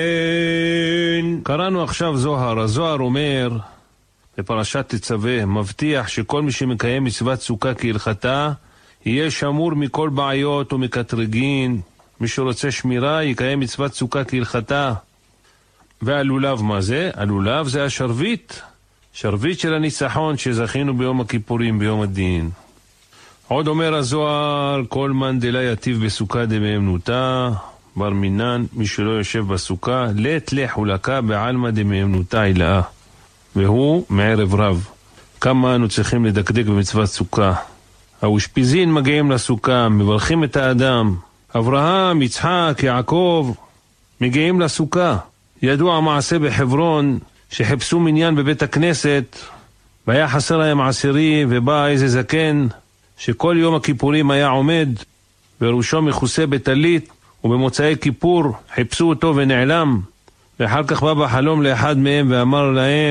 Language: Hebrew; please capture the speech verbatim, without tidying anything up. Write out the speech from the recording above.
קראנו עכשיו זוהר. הזוהר אומר בפרשת תצווה, מבטיח שכל מי שמקיים מצוות סוכה כהלכתה יהיה שמור מכל בעיות ומקטרגין. מי שרוצה שמירה יקיים מצוות סוכה כהלכתה. והלולב מה זה? הלולב זה השרביט, שרביט של הניצחון שזכינו ביום הכיפורים, ביום הדין. עוד אומר הזוהר, כל מן דלה יטיב בסוכה דמאמנותה, בר מינן, מי שלא יושב בסוכה, לית לחולקה בעלמא דמאמנותה אילאה. והוא מערב רב. כמה אנו צריכים לדקדק במצוות סוכה. האושפיזין מגיעים לסוכה, מברכים את האדם. אברהם, יצחק, יעקב, מגיעים לסוכה. ידוע מעשה בחברון, שחיפשו מניין בבית הכנסת, והיה חסר להם עשירי, ובא איזה זקן, שכל יום הכיפורים היה עומד, וראשו מכוסה בטלית, ובמוצאי כיפור חיפשו אותו ונעלם, ואחר כך בא בחלום לאחד מהם ואמר להם,